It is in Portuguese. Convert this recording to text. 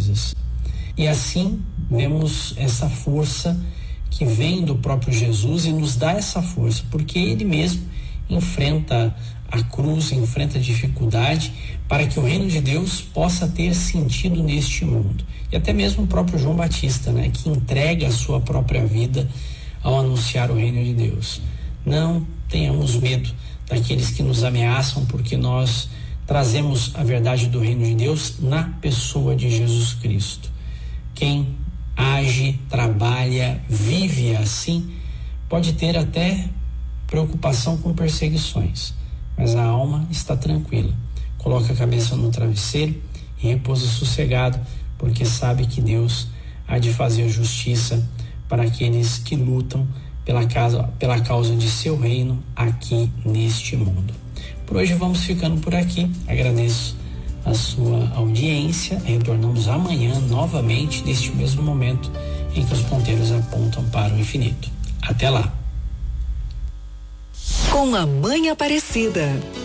coisas. E assim vemos essa força que vem do próprio Jesus e nos dá essa força, porque ele mesmo enfrenta a cruz, enfrenta a dificuldade para que o reino de Deus possa ter sentido neste mundo. E até mesmo o próprio João Batista, que entrega a sua própria vida ao anunciar o reino de Deus. Não tenhamos medo daqueles que nos ameaçam, porque nós trazemos a verdade do reino de Deus na pessoa de Jesus Cristo. Quem age, trabalha, vive assim, pode ter até preocupação com perseguições, mas a alma está tranquila. Coloca a cabeça no travesseiro e repousa sossegado, porque sabe que Deus há de fazer justiça para aqueles que lutam pela causa de seu reino aqui neste mundo. Por hoje vamos ficando por aqui. Agradeço a sua audiência. Retornamos amanhã novamente neste mesmo momento em que os ponteiros apontam para o infinito. Até lá. Com a Mãe Aparecida.